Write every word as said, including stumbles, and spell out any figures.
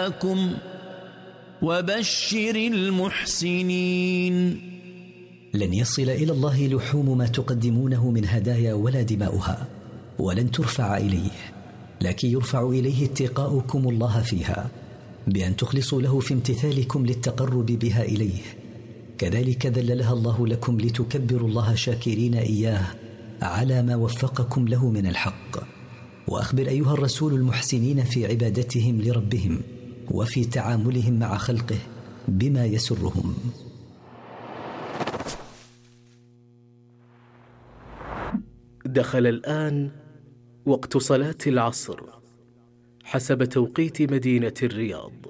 هداكم وبشر المحسنين. لن يصل إلى الله لحوم ما تقدمونه من هدايا ولا دماؤها، ولن ترفع إليه، لكن يرفع إليه اتقاؤكم الله فيها بأن تخلصوا له في امتثالكم للتقرب بها إليه. كذلك ذللها الله لكم لتكبروا الله شاكرين إياه على ما وفقكم له من الحق. وأخبر أيها الرسول المحسنين في عبادتهم لربهم وفي تعاملهم مع خلقه بما يسرهم. دخل الآن وقت صلاة العصر حسب توقيت مدينة الرياض.